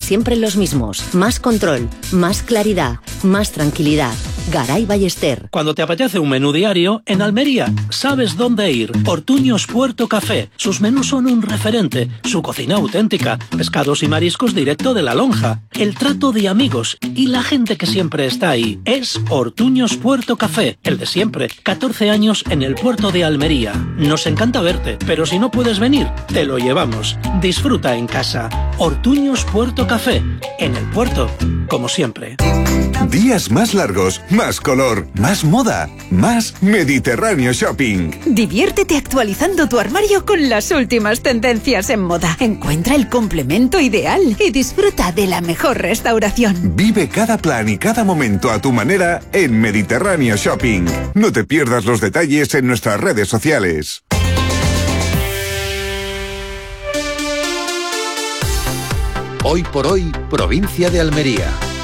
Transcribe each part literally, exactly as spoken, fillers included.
siempre los mismos. Más control, más claridad, más tranquilidad. Garay Ballester. Cuando te apetece un menú diario, en Almería sabes dónde ir. Ortuños Puerto Café. Sus menús son un referente. Su cocina auténtica. Pescados y mariscos directo de la lonja. El trato de amigos y la gente que siempre está ahí. Es Ortuños Puerto Café. El de siempre. catorce años en el puerto de Almería. Nos encanta verte, pero si no puedes venir, te lo llevamos. Disfruta en casa. Ortuños Puerto Café. En el puerto, como siempre. Días más largos, más color, más moda, más Mediterráneo Shopping. Diviértete actualizando tu armario con las últimas tendencias en moda. Encuentra el complemento ideal y disfruta de la mejor restauración. Vive cada plan y cada momento a tu manera en Mediterráneo Shopping. No te pierdas los detalles en nuestras redes sociales. Hoy por hoy, provincia de Almería.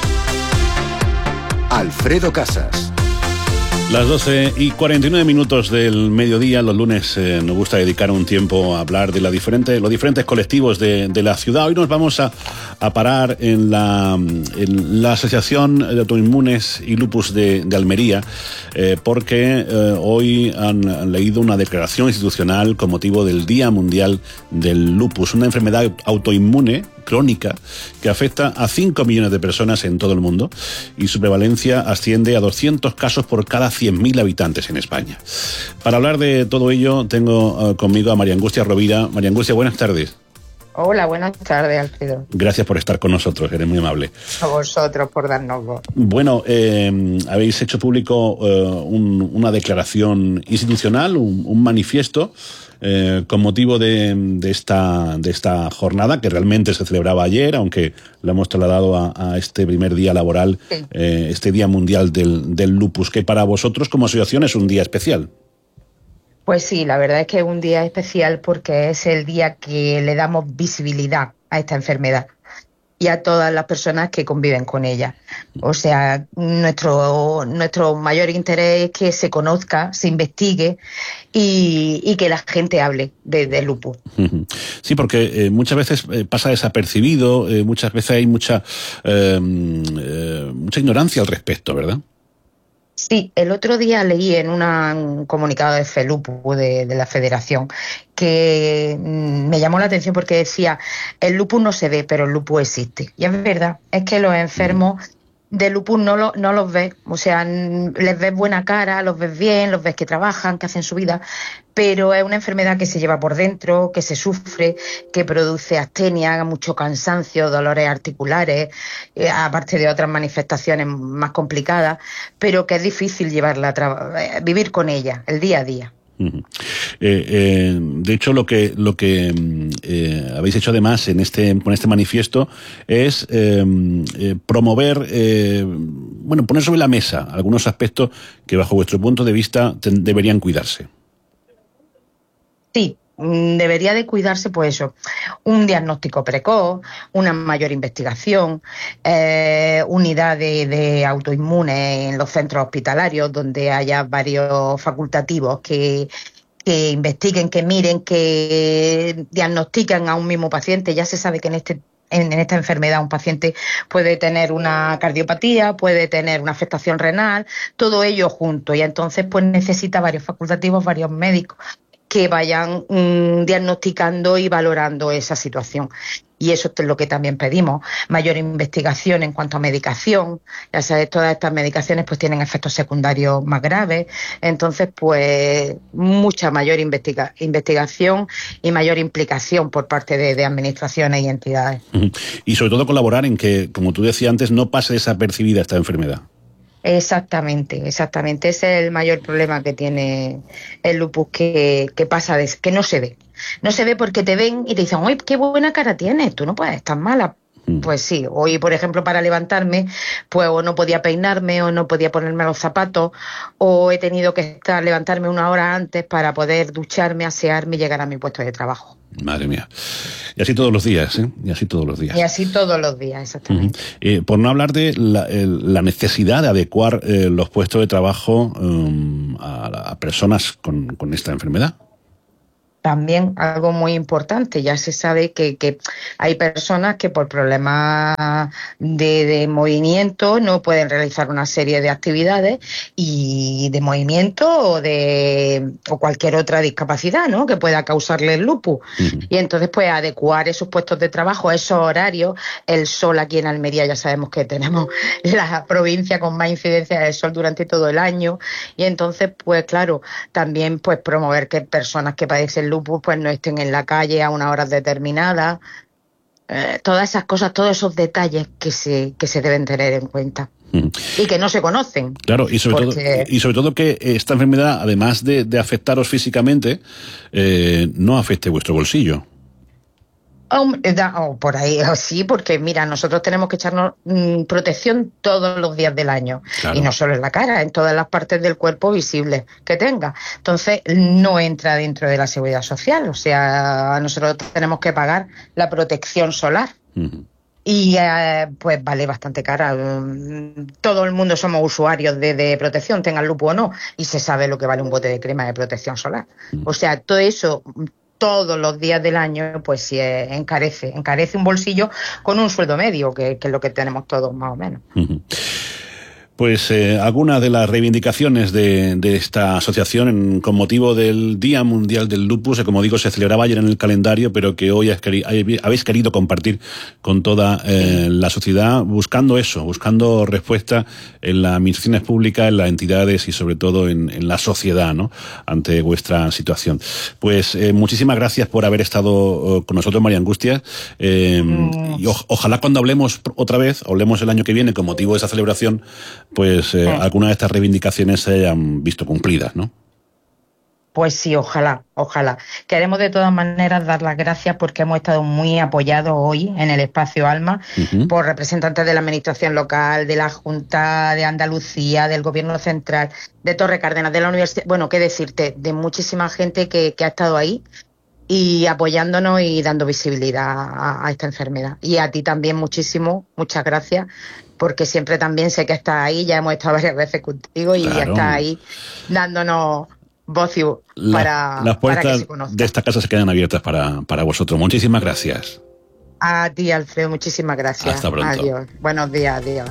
Alfredo Casas. Las doce y cuarenta y nueve minutos del mediodía, los lunes eh, nos gusta dedicar un tiempo a hablar de la diferente, los diferentes colectivos de, de la ciudad. Hoy nos vamos a, a parar en la, en la Asociación de Autoinmunes y Lupus de, de Almería, eh, porque eh, hoy han, han leído una declaración institucional con motivo del Día Mundial del Lupus, una enfermedad autoinmune crónica que afecta a cinco millones de personas en todo el mundo y su prevalencia asciende a doscientos casos por cada cien mil habitantes en España. Para hablar de todo ello tengo uh, conmigo a María Angustia Rovira. María Angustia, buenas tardes. Hola, buenas tardes, Alfredo. Gracias por estar con nosotros, eres muy amable. A vosotros por darnos voz. Bueno, eh, habéis hecho público eh, un, una declaración institucional, un, un manifiesto eh, con motivo de, de, esta, de esta jornada que realmente se celebraba ayer, aunque lo hemos trasladado a, a este primer día laboral, sí. eh, este Día Mundial del, del Lupus, que para vosotros como asociación es un día especial. Pues sí, la verdad es que es un día especial porque es el día que le damos visibilidad a esta enfermedad y a todas las personas que conviven con ella. O sea, nuestro nuestro mayor interés es que se conozca, se investigue y, y que la gente hable de, de lupus. Sí, porque eh, muchas veces eh, pasa desapercibido, eh, muchas veces hay mucha, eh, eh, mucha ignorancia al respecto, ¿verdad? Sí, el otro día leí en una, un comunicado de FELUPUS, de, de la Federación, que me llamó la atención porque decía, el lupus no se ve, pero el lupus existe. Y es verdad, es que los enfermos de lupus no, lo, no los ves, o sea, les ves buena cara, los ves bien, los ves que trabajan, que hacen su vida, pero es una enfermedad que se lleva por dentro, que se sufre, que produce astenia, mucho cansancio, dolores articulares, eh, aparte de otras manifestaciones más complicadas, pero que es difícil llevarla a tra- vivir con ella, el día a día. Uh-huh. Eh, eh, de hecho, lo que lo que eh, habéis hecho además en este con este manifiesto es eh, eh, promover, eh, bueno, poner sobre la mesa algunos aspectos que bajo vuestro punto de vista te, deberían cuidarse. Sí. Debería de cuidarse, pues eso, un diagnóstico precoz, una mayor investigación, eh, unidad de, de autoinmunes en los centros hospitalarios donde haya varios facultativos que, que investiguen, que miren, que diagnostiquen a un mismo paciente. Ya se sabe que en este En, en esta enfermedad un paciente puede tener una cardiopatía, puede tener una afectación renal, todo ello junto, y entonces pues necesita varios facultativos, varios médicos que vayan mmm, diagnosticando y valorando esa situación. Y eso es lo que también pedimos, mayor investigación en cuanto a medicación. Ya sabes, todas estas medicaciones pues tienen efectos secundarios más graves, entonces pues mucha mayor investiga- investigación y mayor implicación por parte de, de administraciones y entidades. Y sobre todo colaborar en que, como tú decías antes, no pase desapercibida esta enfermedad. Exactamente, exactamente. Ese es el mayor problema que tiene el lupus, que, que pasa, de, que no se ve. No se ve porque te ven y te dicen, ¡ay, qué buena cara tienes! Tú no puedes estar mala. Mm. Pues sí, hoy, por ejemplo, para levantarme, pues o no podía peinarme, o no podía ponerme los zapatos, o he tenido que estar levantarme una hora antes para poder ducharme, asearme y llegar a mi puesto de trabajo. Madre mía. Y así todos los días, ¿eh? Y así todos los días. Y así todos los días, exactamente. Uh-huh. Eh, por no hablar de la, el, la necesidad de adecuar eh, los puestos de trabajo um, a, a personas con, con esta enfermedad. también algo muy importante, ya se sabe que, que hay personas que por problemas de, de movimiento no pueden realizar una serie de actividades y de movimiento o de o cualquier otra discapacidad, ¿no?, que pueda causarle el lupus. Uh-huh. Y entonces pues adecuar esos puestos de trabajo, esos horarios. El sol aquí en Almería ya sabemos que tenemos la provincia con más incidencia del sol durante todo el año, y entonces pues claro, también pues promover que personas que padecen lupus pues no estén en la calle a unas horas determinadas, eh, todas esas cosas, todos esos detalles que se que se deben tener en cuenta mm. y que no se conocen. Claro, y sobre porque... todo y sobre todo que esta enfermedad, además de, de afectaros físicamente, eh, no afecte vuestro bolsillo. Oh, oh, por ahí, oh, sí, porque mira, nosotros tenemos que echarnos mmm, protección todos los días del año, claro. Y no solo en la cara, en todas las partes del cuerpo visibles que tenga. Entonces no entra dentro de la seguridad social, o sea, nosotros tenemos que pagar la protección solar. Uh-huh. Y eh, pues vale bastante cara. Todo el mundo somos usuarios de, de protección, tengan lupus o no, y se sabe lo que vale un bote de crema de protección solar. Uh-huh. O sea, todo eso todos los días del año, pues sí, eh, encarece, encarece un bolsillo con un sueldo medio, que, que es lo que tenemos todos más o menos. Uh-huh. Pues eh, algunas de las reivindicaciones de, de esta asociación en, con motivo del Día Mundial del Lupus, que como digo se celebraba ayer en el calendario, pero que hoy has queri, habéis querido compartir con toda eh, la sociedad, buscando eso, buscando respuesta en las administraciones públicas, en las entidades y sobre todo en, en la sociedad, ¿no?, ante vuestra situación. Pues eh, muchísimas gracias por haber estado con nosotros, María Angustias. Eh, mm. y o, ojalá cuando hablemos otra vez, hablemos el año que viene con motivo de esa celebración, pues eh, sí. algunas de estas reivindicaciones se hayan visto cumplidas, ¿no? Pues sí, ojalá, ojalá. Queremos de todas maneras dar las gracias porque hemos estado muy apoyados hoy en el espacio Alma uh-huh. por representantes de la administración local, de la Junta de Andalucía, del Gobierno Central, de Torre Cárdenas, de la Universidad. Bueno, qué decirte, de muchísima gente que, que ha estado ahí y apoyándonos y dando visibilidad a, a esta enfermedad. Y a ti también muchísimo, muchas gracias, porque siempre también sé que estás ahí, ya hemos estado varias veces contigo y claro. ya estás ahí dándonos voz y para, La, las puertas para que se conozca. De esta casa se quedan abiertas para, para vosotros. Muchísimas gracias. A ti, Alfredo, muchísimas gracias. Hasta pronto. Adiós. Buenos días, adiós.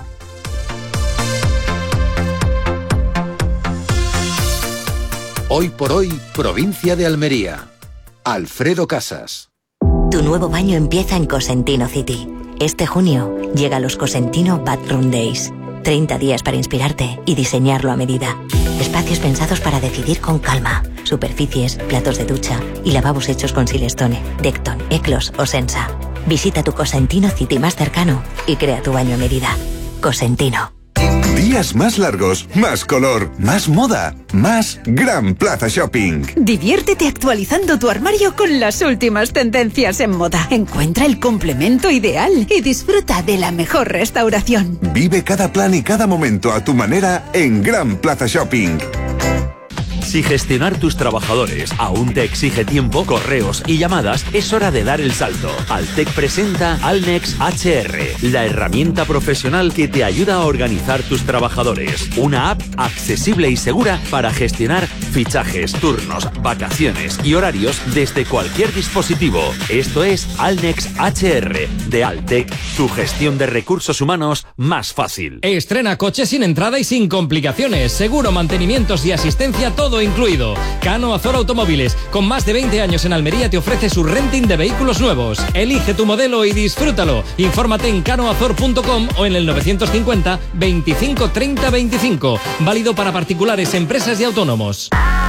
Hoy por hoy, provincia de Almería. Alfredo Casas. Tu nuevo baño empieza en Cosentino City. Este junio llega los Cosentino Bathroom Days. treinta días para inspirarte y diseñarlo a medida. Espacios pensados para decidir con calma. Superficies, platos de ducha y lavabos hechos con Silestone, Decton, Eclos o Sensa. Visita tu Cosentino City más cercano y crea tu baño a medida. Cosentino. Días más largos, más color, más moda, más Gran Plaza Shopping. Diviértete actualizando tu armario con las últimas tendencias en moda. Encuentra el complemento ideal y disfruta de la mejor restauración. Vive cada plan y cada momento a tu manera en Gran Plaza Shopping. Si gestionar tus trabajadores aún te exige tiempo, correos y llamadas, es hora de dar el salto. Altec presenta Alnex H R, la herramienta profesional que te ayuda a organizar tus trabajadores. Una app accesible y segura para gestionar fichajes, turnos, vacaciones y horarios desde cualquier dispositivo. Esto es Alnex H R de Altec, tu gestión de recursos humanos más fácil. Estrena coche sin entrada y sin complicaciones, seguro, mantenimientos y asistencia todo incluido. Cano Azor Automóviles, con más de veinte años en Almería, te ofrece su renting de vehículos nuevos. Elige tu modelo y disfrútalo. Infórmate en canoazor punto com o en el novecientos cincuenta veinticinco treinta veinticinco. Válido para particulares, empresas y autónomos.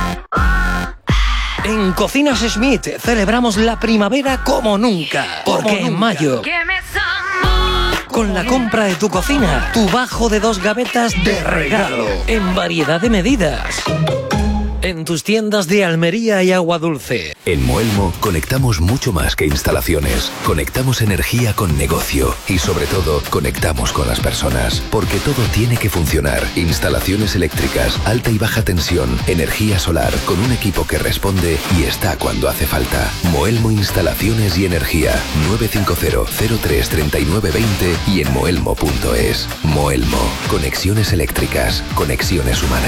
En Cocinas Schmidt celebramos la primavera como nunca. Porque en mayo, con la compra de tu cocina, tu bajo de dos gavetas de regalo, en variedad de medidas. En tus tiendas de Almería y Agua Dulce. En Moelmo conectamos mucho más que instalaciones. Conectamos energía con negocio y sobre todo conectamos con las personas. Porque todo tiene que funcionar. Instalaciones eléctricas, alta y baja tensión, energía solar, con un equipo que responde y está cuando hace falta. Moelmo Instalaciones y Energía. nueve cinco cero cero tres tres nueve dos cero y en moelmo punto es. Moelmo. Conexiones eléctricas. Conexiones humanas.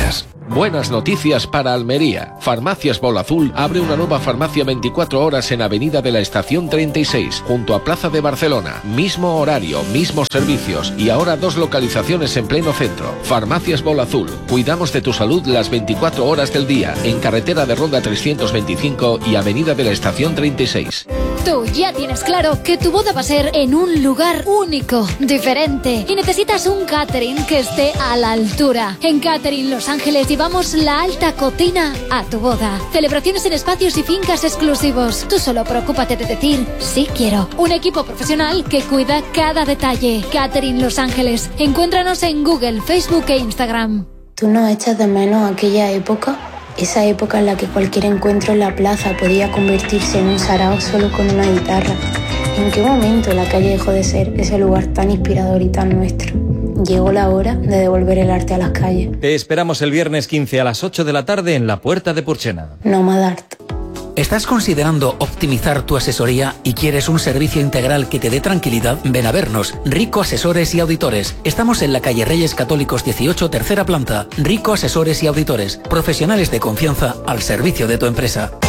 Buenas noticias para Almería. Farmacias Bola Azul abre una nueva farmacia veinticuatro horas en Avenida de la Estación treinta y seis, junto a Plaza de Barcelona. Mismo horario, mismos servicios y ahora dos localizaciones en pleno centro. Farmacias Bola Azul. Cuidamos de tu salud las veinticuatro horas del día, en carretera de Ronda trescientos veinticinco y Avenida de la Estación treinta y seis. Tú ya tienes claro que tu boda va a ser en un lugar único, diferente, y necesitas un catering que esté a la altura. En Catering Los Ángeles llevamos la alta cocina a tu boda. Celebraciones en espacios y fincas exclusivos. Tú solo preocúpate de decir sí quiero. Un equipo profesional que cuida cada detalle. Catering Los Ángeles. Encuéntranos en Google, Facebook e Instagram. ¿Tú no echas de menos aquella época? Esa época en la que cualquier encuentro en la plaza podía convertirse en un sarao solo con una guitarra. ¿En qué momento la calle dejó de ser ese lugar tan inspirador y tan nuestro? Llegó la hora de devolver el arte a las calles. Te esperamos el viernes quince a las ocho de la tarde en la Puerta de Purchena. Nomad Art. ¿Estás considerando optimizar tu asesoría y quieres un servicio integral que te dé tranquilidad? Ven a vernos. Rico Asesores y Auditores. Estamos en la calle Reyes Católicos dieciocho, tercera planta. Rico Asesores y Auditores. Profesionales de confianza al servicio de tu empresa.